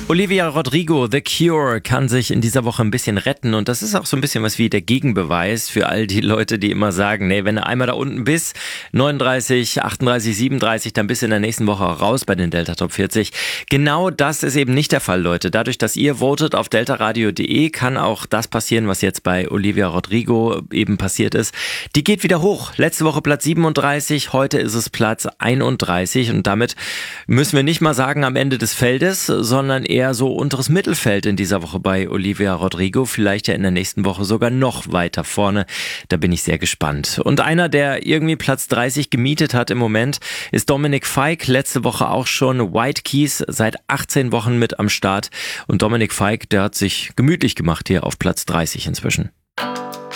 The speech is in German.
Olivia Rodrigo, The Cure, kann sich in dieser Woche ein bisschen retten und das ist auch so ein bisschen was wie der Gegenbeweis für all die Leute, die immer sagen, nee, wenn du einmal da unten bist, 39, 38, 37, dann bist du in der nächsten Woche raus bei den Delta Top 40. Genau das ist eben nicht der Fall, Leute. Dadurch, dass ihr votet auf deltaradio.de, kann auch das passieren, was jetzt bei Olivia Rodrigo eben passiert ist. Die geht wieder hoch. Letzte Woche Platz 37, heute ist es Platz 31 und damit müssen wir nicht mal sagen am Ende des Feldes, sondern eher so unteres Mittelfeld in dieser Woche bei Olivia Rodrigo. Vielleicht ja in der nächsten Woche sogar noch weiter vorne. Da bin ich sehr gespannt. Und einer, der irgendwie Platz 30 gemietet hat im Moment, ist Dominic Fike. Letzte Woche auch schon White Keys, seit 18 Wochen mit am Start. Und Dominic Fike, der hat sich gemütlich gemacht hier auf Platz 30 inzwischen.